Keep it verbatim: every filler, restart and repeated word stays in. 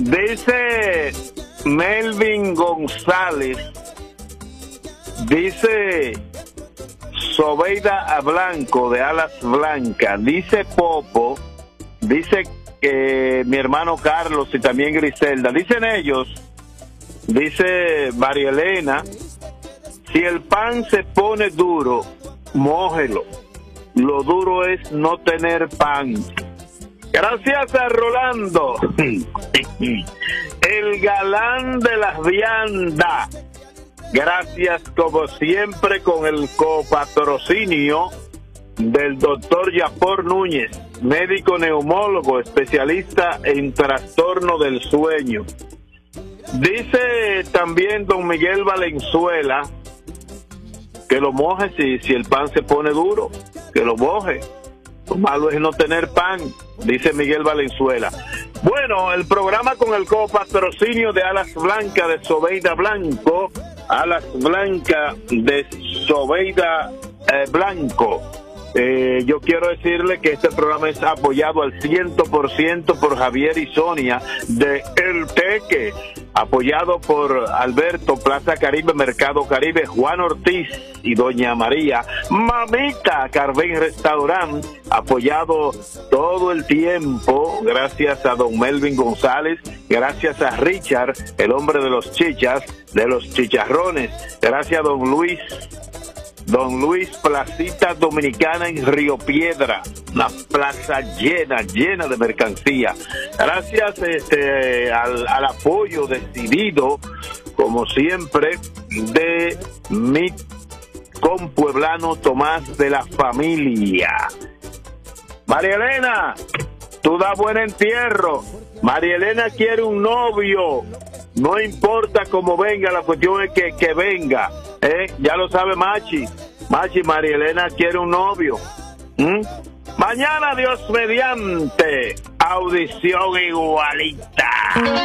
Dice Melvin González, dice Sobeida Blanco de Alas Blancas, dice Popo, dice que mi hermano Carlos y también Griselda, dicen ellos, dice María Elena, si el pan se pone duro, mójelo, lo duro es no tener pan. Gracias a Rolando, el galán de las viandas. Gracias como siempre con el copatrocinio del doctor Yapor Núñez, médico neumólogo, especialista en trastorno del sueño. Dice también don Miguel Valenzuela que lo moje si, si el pan se pone duro, que lo moje. Lo malo es no tener pan, dice Miguel Valenzuela. Bueno, el programa con el copatrocinio de Alas Blancas de Sobeida Blanco, Alas Blancas de Sobeida eh, Blanco. Eh, yo quiero decirle que este programa es apoyado al cien por ciento por Javier y Sonia de El Teque, apoyado por Alberto, Plaza Caribe, Mercado Caribe, Juan Ortiz y Doña María, Mamita Carven Restaurant, apoyado todo el tiempo, gracias a don Melvin González, gracias a Richard, el hombre de los chichas, de los chicharrones, gracias a don Luis, Don Luis, Placita Dominicana en Río Piedra, una plaza llena, llena de mercancía. Gracias este, al, al apoyo decidido, como siempre, de mi compueblano Tomás de la Familia. María Elena, tú das buen entierro. María Elena quiere un novio. No importa cómo venga, la cuestión es que, que venga. ¿eh? Ya lo sabe Machi. Machi, María Elena quiere un novio. ¿Mm? Mañana, Dios mediante, audición igualita.